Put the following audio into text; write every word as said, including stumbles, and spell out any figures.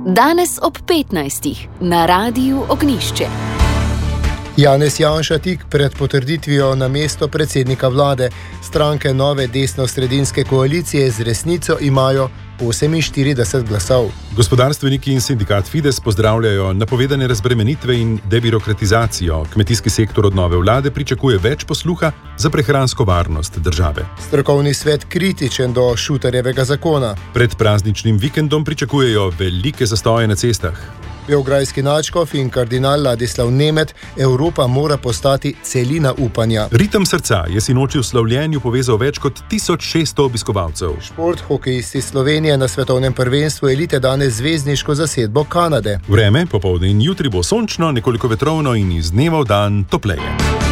Danes ob petnajstih na Radiu Ognjišče. Janez Janša tik pred potrditvijo na mesto predsednika vlade. Stranke nove desno-sredinske koalicije z Resnico imajo oseminštirideset glasov. Gospodarstveniki in sindikat Fides pozdravljajo napovedane razbremenitve in debirokratizacijo. Kmetijski sektor od nove vlade pričakuje več posluha za prehransko varnost države. Strokovni svet kritičen do Šuterjevega zakona. Pred prazničnim vikendom pričakujejo velike zastoje na cestah. Beograjski nadškof in kardinal Ladislav Nemet, Evropa mora postati celina upanja. Ritem srca je sinoči v slavljenju povezal več kot tisoč šeststo obiskovalcev. Šport hokejisti Slovenije na svetovnem prvenstvu elite danes zvezdniško zasedbo Kanade. Vreme, popoldne in jutri bo sončno, nekoliko vetrovno in iz dneva v dan topleje.